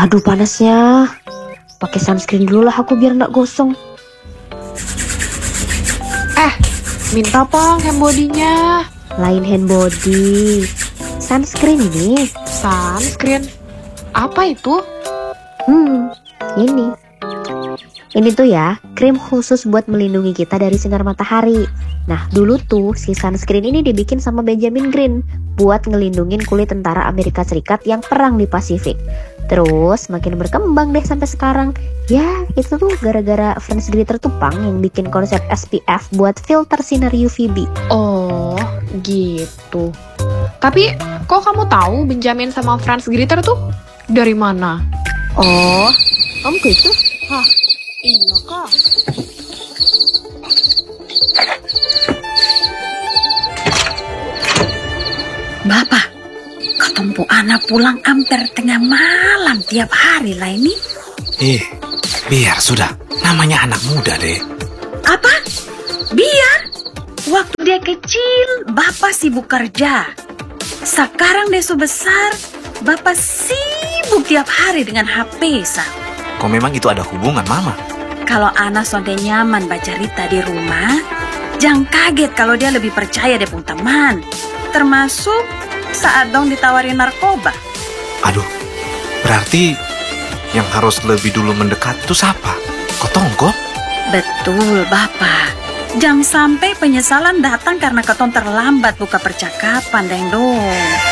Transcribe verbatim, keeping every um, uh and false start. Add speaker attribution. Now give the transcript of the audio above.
Speaker 1: Aduh panasnya. Pakai sunscreen dulu lah aku biar nggak gosong.
Speaker 2: Eh, minta pong hand body-nya.
Speaker 1: Lain hand body. Sunscreen ini.
Speaker 2: Sunscreen? Apa itu?
Speaker 1: Hmm, ini. Ini tuh ya, krim khusus buat melindungi kita dari sinar matahari. Nah, dulu tuh si sunscreen ini dibikin sama Benjamin Green buat ngelindungin kulit tentara Amerika Serikat yang perang di Pasifik. Terus makin berkembang deh sampai sekarang. Ya, itu tuh gara-gara Franz Griter tuh Pang yang bikin konsep S P F buat filter sinar U V B.
Speaker 2: Oh, gitu. Tapi, kok kamu tahu Benjamin sama Franz Griter tuh dari mana?
Speaker 1: Oh, om gitu?
Speaker 2: Hah, iya kak.
Speaker 3: Bapak, ketemu anak pulang hampir tengah malam tiap hari lah ini.
Speaker 4: Eh, biar sudah. Namanya anak muda deh.
Speaker 3: Apa? Biar? Waktu dia kecil, Bapak sibuk kerja. Sekarang dia sudah besar, Bapak sibuk tiap hari dengan H P, Sa.
Speaker 4: Kok memang itu ada hubungan, Mama?
Speaker 3: Kalau anak sudah nyaman baca cerita di rumah, jangan kaget kalau dia lebih percaya dia pun teman. Termasuk saat dong ditawarin narkoba.
Speaker 4: Aduh, berarti yang harus lebih dulu mendekat itu siapa? Kotongko?
Speaker 3: Betul, Bapak. Jangan sampai penyesalan datang karena ketong terlambat buka percakapan, Deng dong.